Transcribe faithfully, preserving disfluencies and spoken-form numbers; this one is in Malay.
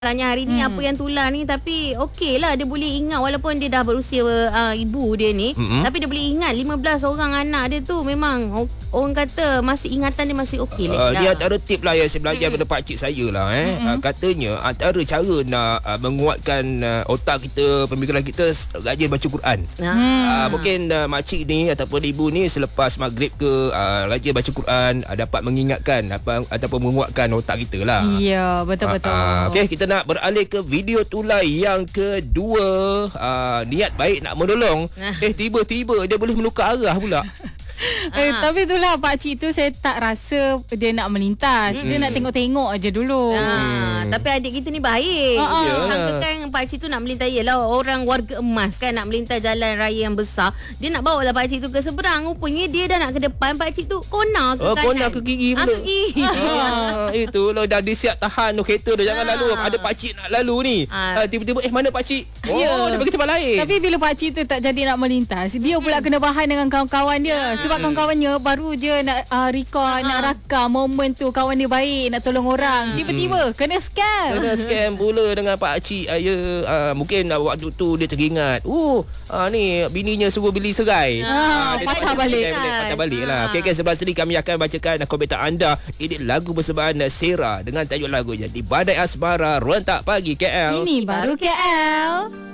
Tanya hari ni hmm. apa yang tular ni, tapi okey lah dia boleh ingat walaupun dia dah berusia uh, ibu dia ni, mm-hmm. tapi dia boleh ingat lima belas orang anak dia tu. Memang orang kata masih ingatan dia masih okey uh, lah. Dia antara tip lah yang saya belajar mm-hmm. pada pakcik saya lah eh. Mm-hmm. Uh, katanya antara cara nak uh, menguatkan uh, otak kita, pemikiran kita, rajin baca Quran. Hmm. Uh, mungkin uh, makcik ni ataupun ibu ni selepas maghrib ke uh, rajin baca Quran, uh, dapat mengingatkan apa, ataupun menguatkan otak kita lah. Ya, betul-betul. Uh, uh, Okey, kita nak beralih ke video tular yang kedua. Uh, niat baik nak menolong, eh tiba-tiba dia boleh menukar arah pula. Eh, tapi itulah pakcik tu saya tak rasa dia nak melintas. Hmm. Dia nak tengok-tengok aja dulu. Ha, hmm. Tapi adik kita ni baik. Ha, sangkakan pakcik tu nak melintas. Yelah, orang warga emas kan nak melintas jalan raya yang besar. Dia nak bawa lah pakcik tu ke seberang. Rupanya dia dah nak ke depan, pakcik tu kona ke oh, kanan. Kona ke kiri pula. Ha, ke kiri. ha, itu lah dah disiap tahan tu kereta dah, jangan ha. lalu. Ada pakcik nak lalu ni. Ha. Ha, tiba-tiba eh mana pakcik? Oh, ya. dia bagi tempat lain. Tapi bila pakcik tu tak jadi nak melintas, dia pula kena bahan dengan kawan-kawan dia. Sebab kawan-kawannya baru je nak uh, record, uh-huh. nak rakam momen tu, kawan dia baik nak tolong orang. Tiba-tiba kena scam. Kena scam pula dengan pakcik. Ya, uh, mungkin uh, waktu tu dia teringat, oh uh, ni bininya suruh beli serai. uh, uh, Patah balik. Patah balik lah. Okay, okay, sebelah sini kami akan bacakan komentar anda. Ini lagu persembahan Sera dengan tajuk lagunya Di Badai Asmara Rentak Pagi K L. Ini baru K L.